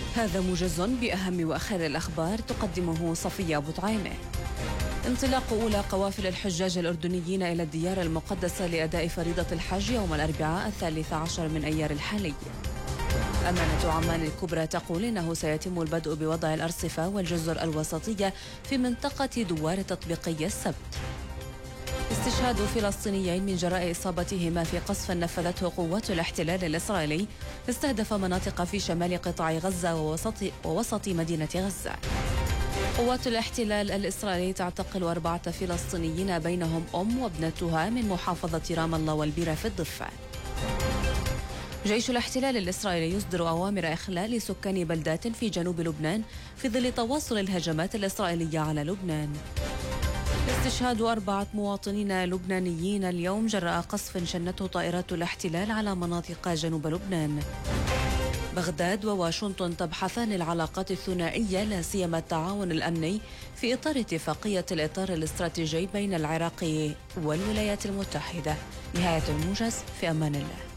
هذا موجز بأهم وآخر الأخبار تقدمه صفية أبو طعيمة. انطلاق أولى قوافل الحجاج الأردنيين إلى الديار المقدسة لأداء فريضة الحج يوم الأربعاء 13 من أيار الحالي. أمانة عمان الكبرى تقول إنه سيتم البدء بوضع الأرصفة والجزر الوسطية في منطقة دوار تطبيقي السبت. استشهاد فلسطينيين من جراء إصابتهما في قصف نفذته قوات الاحتلال الإسرائيلي استهدف مناطق في شمال قطاع غزة ووسط مدينة غزة. قوات الاحتلال الإسرائيلي تعتقل 4 فلسطينيين بينهم أم وابنتها من محافظة رام الله والبيرة في الضفة. جيش الاحتلال الإسرائيلي يصدر أوامر إخلال سكان بلدات في جنوب لبنان في ظل تواصل الهجمات الإسرائيلية على لبنان. استشهاد 4 مواطنين لبنانيين اليوم جراء قصف شنته طائرات الاحتلال على مناطق جنوب لبنان. بغداد وواشنطن تبحثان العلاقات الثنائية لا سيما التعاون الأمني في إطار اتفاقية الإطار الاستراتيجي بين العراق والولايات المتحدة. نهاية الموجز، في أمان الله.